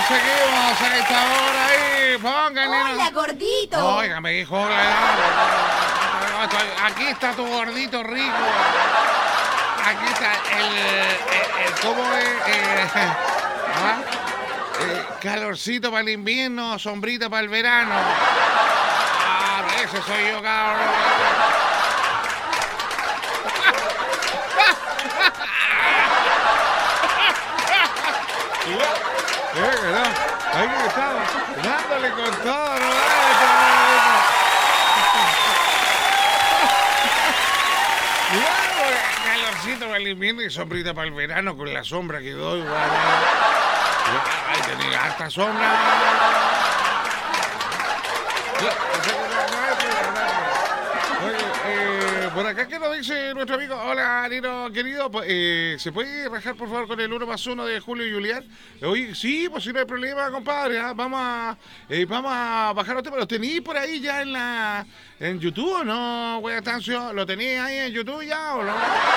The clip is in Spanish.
seguimos a esta hora ahí. Pónganle. Hola, gordito. Oiga, me dijo, hola. Aquí está tu gordito rico. Aquí está ¿cómo es? Calorcito para el invierno, sombrita para el verano. Ese soy yo, cabrón. Ahí estamos, dándole con todo, ¿no? Calorcito para el invierno y sombrita para el verano con la sombra que doy, Ay, tenía harta sombra. Por acá, ¿qué nos dice nuestro amigo? Hola, Nino, querido. ¿Se puede rajar, por favor, con el 1+1 de Julio y Julián? Oye, sí, pues si no hay problema, compadre. Vamos a bajar los temas. ¿Los tenéis por ahí ya en YouTube o no, güey, Astancio? ¿Lo tenéis ahí en YouTube ya o no?